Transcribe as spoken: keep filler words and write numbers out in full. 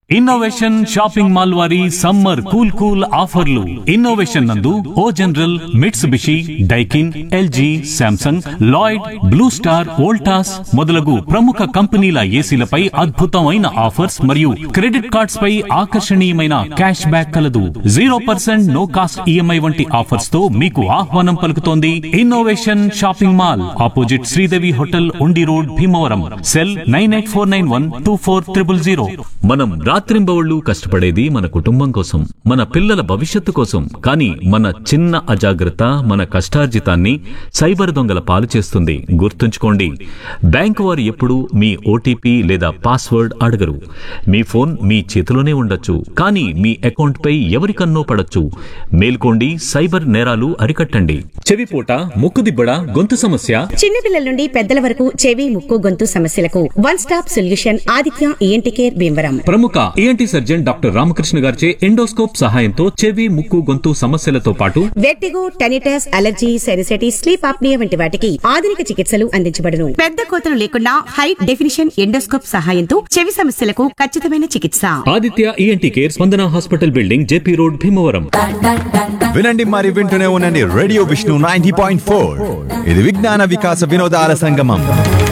Innovation shopping mall వారి summer cool cool ఆఫర్లు. Innovation నందు ఓ general, Mitsubishi, Daikin, LG, Samsung, Lloyd, blue star, Voltas మొదలగు ప్రముఖ కంపెనీల ఏసీలపై అద్భుతమైన ఆఫర్స్ మరియు క్రెడిట్ కార్డ్స్ పై ఆకర్షణీయమైన క్యాష్ బ్యాక్ కలదు. Zero percent no cost EMI వంటి ఆఫర్స్ తో మీకు ఆహ్వానం పలుకుతోంది innovation shopping mall, opposite Sridevi hotel, ఉండి road, Bhimavaram. Cell nine eight four nine one two four triple zero. మనం రాత్రింబవళ్లు కష్టపడేది మన కుటుంబం కోసం, మన పిల్లల భవిష్యత్తు కోసం. కానీ మన చిన్న అజాగ్రత్త మన కష్టార్జితాన్ని సైబర్ దొంగల పాలు చేస్తుంది. గుర్తుంచుకోండి, బ్యాంకు వారు ఎప్పుడూ మీ ఓటీపీ లేదా పాస్వర్డ్ అడగరు. మీ ఫోన్ మీ చేతిలోనే ఉండొచ్చు, కానీ మీ అకౌంట్ పై ఎవరికన్నో పడొచ్చు. మేల్కోండి, సైబర్ నేరాలు అరికట్టండి. చెవిపోట, ముక్కుదిబ్బడ, గొంతు సమస్య, చిన్నపిల్లల నుండి పెద్దల వరకు చెవి, ముక్కు, గొంతు సమస్యలకు one stop solution Aditya ENT care Bhimavaram. ప్రముఖ ఈఎన్టీ సర్జన్ డాక్టర్ రామకృష్ణ గారిచే ఎండోస్కోప్ సహాయంతో చెవి, ముక్కు, గొంతు సమస్యలతో పాటు వెట్టిగో, tinnitus, allergy, sinusitis, sleep apnoea వంటి వాటికి ఆధునిక చికిత్సలు అందించబడును. పెద్ద కోతలు లేకుండా హై డెఫినిషన్ ఎండోస్కోప్ సహాయంతో చెవి సమస్యలకు ఖచ్చితమైన చికిత్స. ఆదిత్య ఈఎన్టీ కేర్, స్పందన hospital building, JP road, Bhimavaram. వినండి మరి వింటూనే ఉండండి radio Vishnu ninety point four. ఇది విజ్ఞాన వికాస వినోదాల సంగమం.